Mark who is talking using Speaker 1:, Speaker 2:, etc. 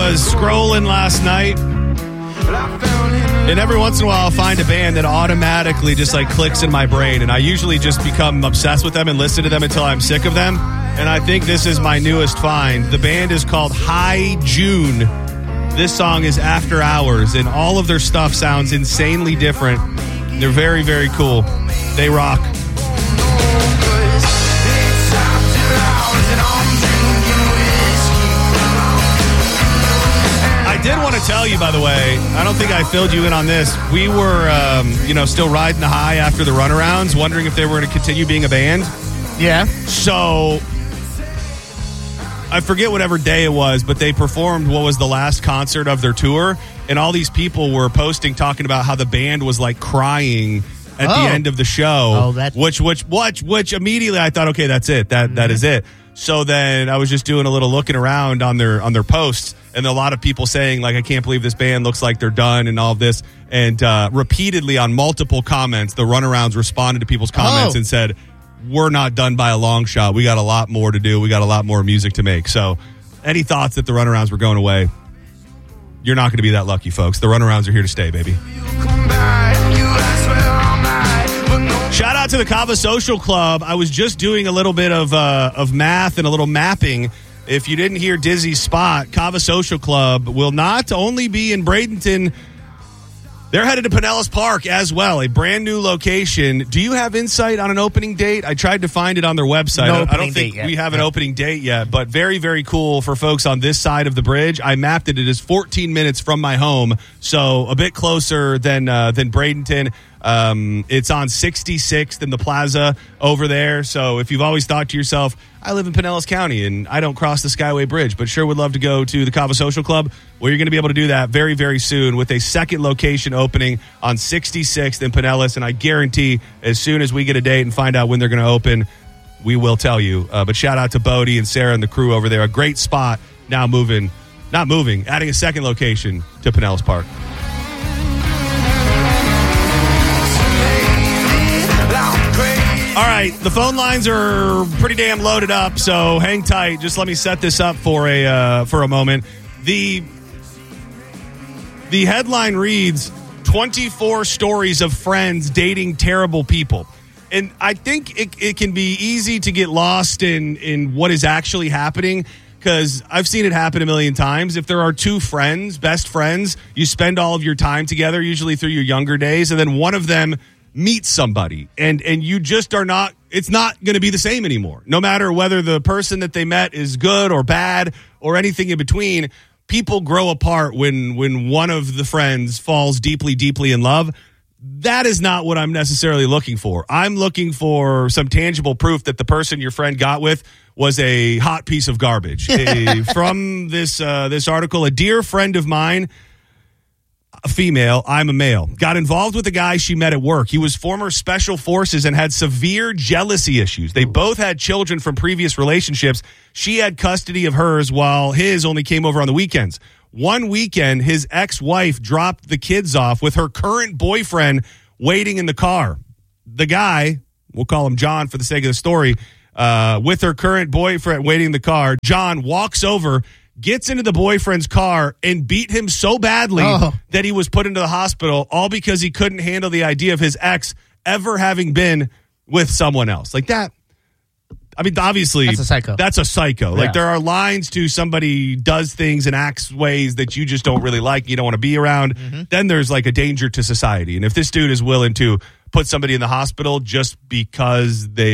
Speaker 1: was scrolling last night, and every once in a while I'll find a band that automatically just like clicks in my brain, and I usually just become obsessed with them and listen to them until I'm sick of them. And I think this is my newest find. The band is called High June. This song is After Hours, and all of their stuff sounds insanely different. They're very, very cool. They rock. I did want to tell you, by the way, I don't think I filled you in on this. We were, still riding the high after the runarounds, wondering if they were going to continue being a band.
Speaker 2: Yeah.
Speaker 1: So I forget whatever day it was, but they performed what was the last concert of their tour, and all these people were posting, talking about how the band was like crying at the end of the show. Which immediately I thought, okay, that's it. That is it. So then I was just doing a little looking around on their posts, and a lot of people saying, like, I can't believe this band looks like they're done and all of this. And repeatedly on multiple comments, the runarounds responded to people's comments and said, we're not done by a long shot. We got a lot more to do. We got a lot more music to make. So any thoughts that the runarounds were going away, you're not going to be that lucky, folks. The runarounds are here to stay, baby. Shout out to the Kava Social Club. I was just doing a little bit of math and a little mapping. If you didn't hear Dizzy's spot, Kava Social Club will not only be in Bradenton, they're headed to Pinellas Park as well, a brand new location. Do you have insight on an opening date? I tried to find it on their website. I don't think we have an opening date yet, but very, very cool for folks on this side of the bridge. I mapped it. It is 14 minutes from my home, so a bit closer than Bradenton. It's on 66th in the plaza over there. So if you've always thought to yourself, I live in Pinellas County and I don't cross the Skyway Bridge, but sure would love to go to the Kava Social Club, well, you're going to be able to do that very, very soon with a second location opening on 66th in Pinellas. And I guarantee as soon as we get a date and find out when they're going to open, we will tell you. But shout out to Bodie and Sarah and the crew over there. A great spot now adding a second location to Pinellas Park. All right, the phone lines are pretty damn loaded up, so hang tight. Just let me set this up for a moment. The headline reads, 24 stories of friends dating terrible people. And I think it can be easy to get lost in what is actually happening, because I've seen it happen a million times. If there are two friends, best friends, you spend all of your time together, usually through your younger days, and then one of them meet somebody and you just are not, it's not going to be the same anymore. No matter whether the person that they met is good or bad or anything in between, people grow apart when one of the friends falls deeply, deeply in love. That is not what I'm necessarily looking for. I'm looking for some tangible proof that the person your friend got with was a hot piece of garbage. From this article, a dear friend of mine, a female, I'm a male, got involved with a guy she met at work. He was former special forces and had severe jealousy issues. They both had children from previous relationships. She had custody of hers while his only came over on the weekends. One weekend, his ex-wife dropped the kids off with her current boyfriend waiting in the car. The guy, we'll call him John for the sake of the story, with her current boyfriend waiting in the car, John walks over, gets into the boyfriend's car and beat him so badly that he was put into the hospital, all because he couldn't handle the idea of his ex ever having been with someone else. Like that. I mean, obviously, that's a psycho. Yeah. Like, there are lines to somebody does things and acts ways that you just don't really like, you don't want to be around. Mm-hmm. Then there's like a danger to society. And if this dude is willing to put somebody in the hospital just because they